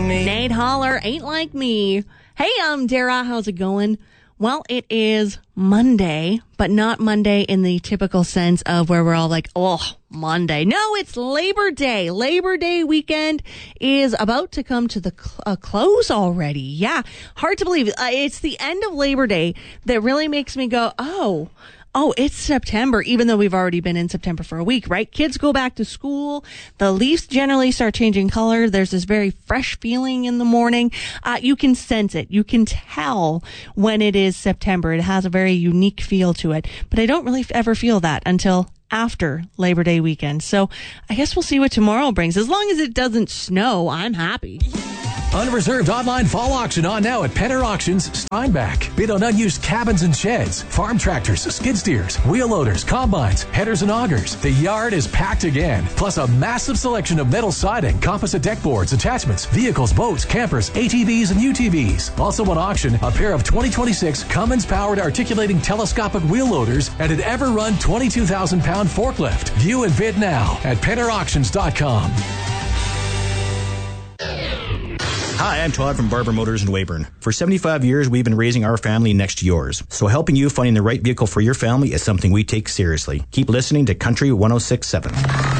me. Nate Holler, Ain't Like Me. Hey, I'm Dara. How's it going? Well, it is Monday, but not Monday in the typical sense of where we're all like, oh, Monday. No, it's Labor Day. Labor Day weekend is about to come to the close already. Yeah, hard to believe. It's the end of Labor Day that really makes me go, oh, it's September, even though we've already been in September for a week, right? Kids go back to school. The leaves generally start changing color. There's this very fresh feeling in the morning. You can sense it. You can tell when it is September. It has a very unique feel to it. But I don't really ever feel that until after Labor Day weekend. So I guess we'll see what tomorrow brings. As long as it doesn't snow, I'm happy. Unreserved online fall auction on now at Penner Auctions, Steinbach. Bid on unused cabins and sheds, farm tractors, skid steers, wheel loaders, combines, headers and augers. The yard is packed again. Plus a massive selection of metal siding, composite deck boards, attachments, vehicles, boats, campers, ATVs and UTVs. Also on auction, a pair of 2026 Cummins-powered articulating telescopic wheel loaders and an ever-run 22,000-pound forklift. View and bid now at PennerAuctions.com. Hi, I'm Todd from Barber Motors in Weyburn. For 75 years, we've been raising our family next to yours. So helping you finding the right vehicle for your family is something we take seriously. Keep listening to Country 106.7.